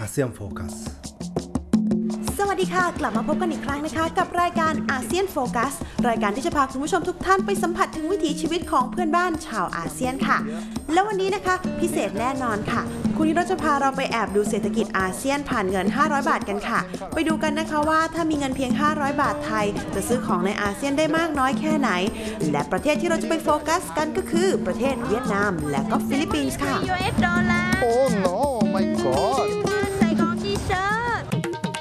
อาเซียนโฟกัสสวัสดีค่ะกลับมาพบกันอีกครั้งนะคะกับรายการอาเซียนโฟกัสรายการที่จะพาคุณผู้ชมทุกท่านไปสัมผัสถึงวิถีชีวิตของเพื่อนบ้านชาวอาเซียนค่ะแล้ววันนี้นะคะพิเศษแน่นอนค่ะคุณนิโรจน์จะพาเราไปแอบดูเศรษฐกิจอาเซียนผ่านเงิน500 บาทกันค่ะไปดูกันนะคะว่าถ้ามีเงินเพียง500 บาทไทยจะซื้อของในอาเซียนได้มากน้อยแค่ไหนและประเทศที่เราจะไปโฟกัสกันก็คือประเทศเวียดนามและก็ฟิลิปปินส์ค่ะ Oh no my god